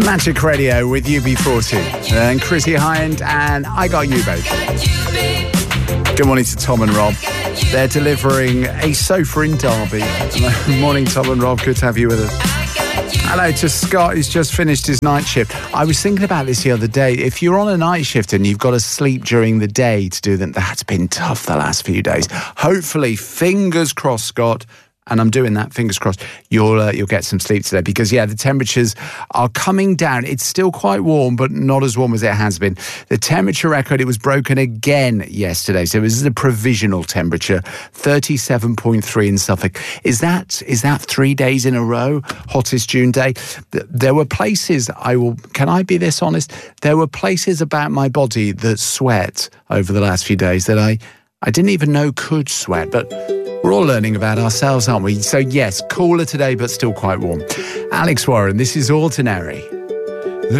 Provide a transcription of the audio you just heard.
Magic Radio with UB40 and Chrissy Hind and I Got You, Babe. Good morning to Tom and Rob. They're delivering a sofa in Derby. Morning, Tom and Rob. Good to have you with us. Hello to Scott, who's just finished his night shift. I was thinking about this the other day. If you're on a night shift and you've got to sleep during the day to do that, that's been tough the last few days. Hopefully, fingers crossed, Scott, and I'm doing that, fingers crossed, you'll get some sleep today because, the temperatures are coming down. It's still quite warm, but not as warm as it has been. The temperature record, it was broken again yesterday. So this is a provisional temperature, 37.3 in Suffolk. Is that 3 days in a row? Hottest June day? There were places, can I be this honest? There were places about my body that sweat over the last few days that I didn't even know could sweat, but we're all learning about ourselves, aren't we? So yes, cooler today, but still quite warm. Alex Warren, this is Ordinary.